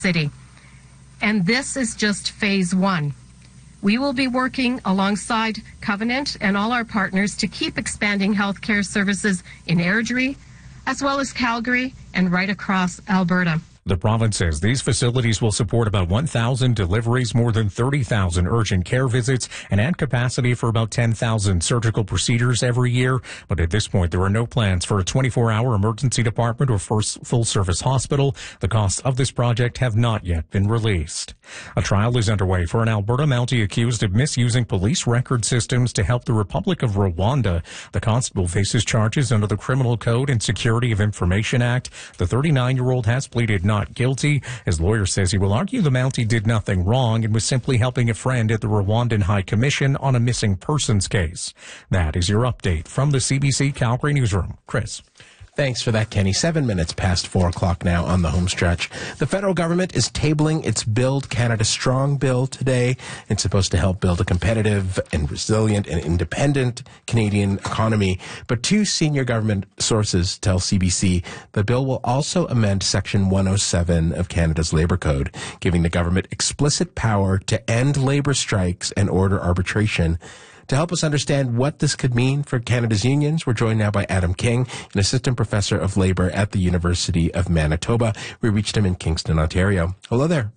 city. And this is just phase one. We will be working alongside Covenant and all our partners to keep expanding healthcare services in Airdrie, as well as Calgary and right across Alberta. The province says these facilities will support about 1,000 deliveries, more than 30,000 urgent care visits, and add capacity for about 10,000 surgical procedures every year. But at this point, there are no plans for a 24-hour emergency department or full-service hospital. The costs of this project have not yet been released. A trial is underway for an Alberta Mountie accused of misusing police record systems to help the Republic of Rwanda. The constable faces charges under the Criminal Code and Security of Information Act. The 39-year-old has pleaded not guilty. His lawyer says he will argue the Mountie did nothing wrong and was simply helping a friend at the Rwandan High Commission on a missing persons case. That is your update from the CBC Calgary Newsroom. Chris. Thanks for that, Kenny. 7 minutes past 4 o'clock now on the home stretch. The federal government is tabling its Build Canada Strong bill today. It's supposed to help build a competitive and resilient and independent Canadian economy. But two senior government sources tell CBC the bill will also amend Section 107 of Canada's Labour Code, giving the government explicit power to end labour strikes and order arbitration. To help us understand what this could mean for Canada's unions, we're joined now by Adam King, an assistant professor of labor at the University of Manitoba. We reached him in Kingston, Ontario. Hello there.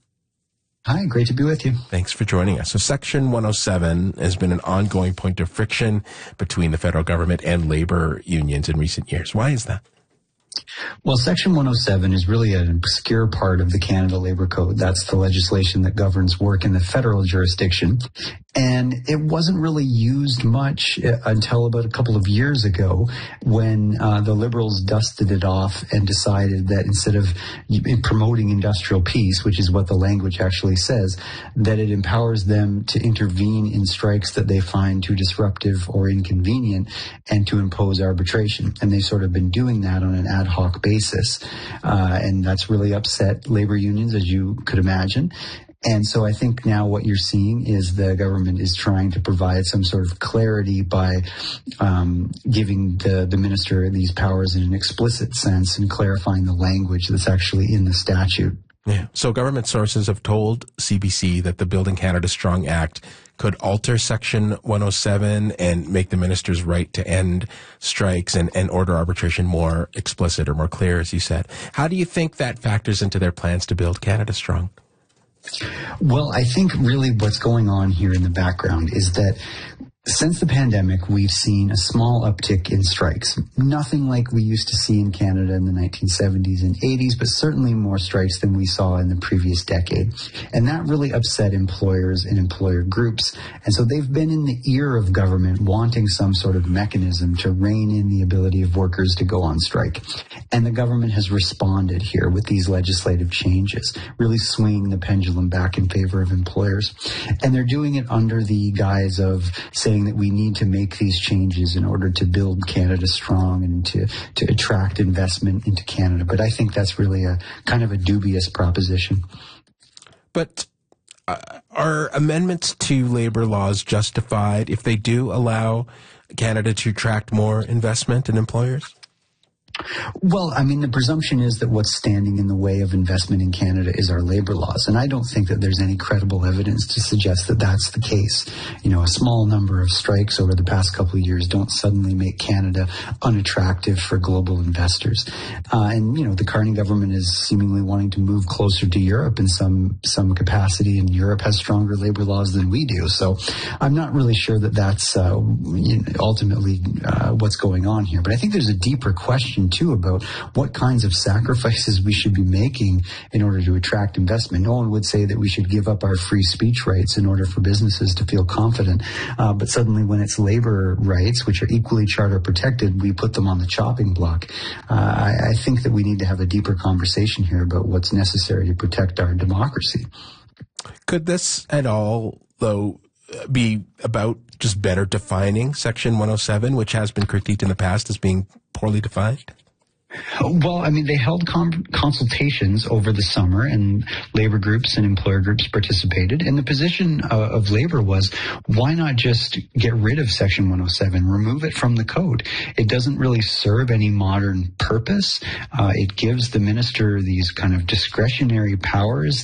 Hi, great to be with you. Thanks for joining us. So Section 107 has been an ongoing point of friction between the federal government and labor unions in recent years. Why is that? Well, Section 107 is really an obscure part of the Canada Labour Code. That's the legislation that governs work in the federal jurisdiction. And it wasn't really used much until about a couple of years ago when the Liberals dusted it off and decided that instead of promoting industrial peace, which is what the language actually says, that it empowers them to intervene in strikes that they find too disruptive or inconvenient and to impose arbitration. And they've sort of been doing that on an ad hoc basis. And that's really upset labor unions, as you could imagine. And so I think now what you're seeing is the government is trying to provide some sort of clarity by giving the minister these powers in an explicit sense and clarifying the language that's actually in the statute. Yeah. So government sources have told CBC that the Building Canada Strong Act could alter Section 107 and make the minister's right to end strikes and order arbitration more explicit or more clear, as you said. How do you think that factors into their plans to build Canada strong? Well, I think really what's going on here in the background is that since the pandemic, we've seen a small uptick in strikes. Nothing like we used to see in Canada in the 1970s and 80s, but certainly more strikes than we saw in the previous decade. And that really upset employers and employer groups. And so they've been in the ear of government wanting some sort of mechanism to rein in the ability of workers to go on strike. And the government has responded here with these legislative changes, really swinging the pendulum back in favor of employers. And they're doing it under the guise of saying that we need to make these changes in order to build Canada strong and to attract investment into Canada. But I think that's really a kind of a dubious proposition. But are amendments to labor laws justified if they do allow Canada to attract more investment and employers? Well, I mean, the presumption is that what's standing in the way of investment in Canada is our labor laws. And I don't think that there's any credible evidence to suggest that that's the case. You know, a small number of strikes over the past couple of years don't suddenly make Canada unattractive for global investors. And, you know, the Carney government is seemingly wanting to move closer to Europe in some capacity, and Europe has stronger labor laws than we do. So I'm not really sure that that's ultimately what's going on here. But I think there's a deeper question too about what kinds of sacrifices we should be making in order to attract investment. No one would say that we should give up our free speech rights in order for businesses to feel confident. But suddenly when it's labor rights, which are equally charter protected, we put them on the chopping block. I think that we need to have a deeper conversation here about what's necessary to protect our democracy. Could this at all, though, be about just better defining Section 107, which has been critiqued in the past as being poorly defined? Well, I mean, they held consultations over the summer, and labor groups and employer groups participated. And the position of labor was, why not just get rid of Section 107, remove it from the code? It doesn't really serve any modern purpose. It gives the minister these kind of discretionary powers